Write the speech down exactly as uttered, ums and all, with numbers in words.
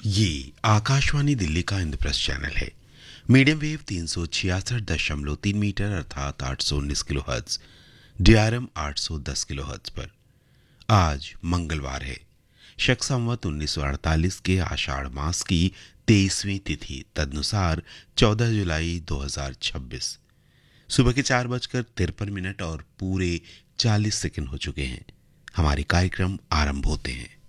ये आकाशवाणी दिल्ली का इंद्रप्रस्थ चैनल है। मीडियम वेव तीन सौ छियासठ दशमलव तीन मीटर अर्थात आठ सौ उन्नीस किलो हर्ट्ज, डीआरएम आठ सौ दस किलो हर्ट्ज पर आज मंगलवार है। शक संवत उन्नीस सौ अड़तालीस के आषाढ़ मास की तेईसवीं तिथि तदनुसार चौदह जुलाई दो हजार छब्बीस। सुबह के चार बजकर तिरपन मिनट और पूरे चालीस सेकंड हो चुके हैं। हमारे कार्यक्रम आरंभ होते हैं।